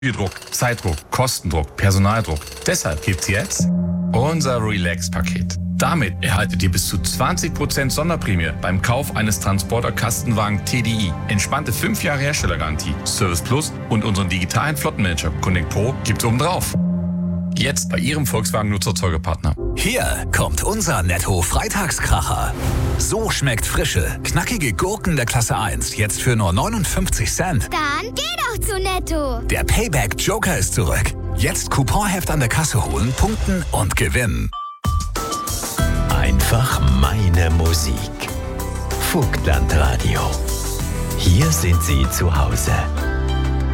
Druck, Zeitdruck, Kostendruck, Personaldruck. Deshalb gibt's jetzt unser Relax-Paket. Damit erhaltet ihr bis zu 20% Sonderprämie beim Kauf eines Transporter-Kastenwagen TDI. Entspannte 5 Jahre Herstellergarantie, Service Plus und unseren digitalen Flottenmanager Connect Pro gibt's obendrauf. Jetzt bei Ihrem Volkswagen-Nutzerzeugerpartner. Hier kommt unser Netto-Freitagskracher. So schmeckt frische, knackige Gurken der Klasse 1 jetzt für nur 59 Cent. Dann geh doch zu Netto. Der Payback-Joker ist zurück. Jetzt Couponheft an der Kasse holen, punkten und gewinnen. Einfach meine Musik. Vogtland Radio. Hier sind Sie zu Hause.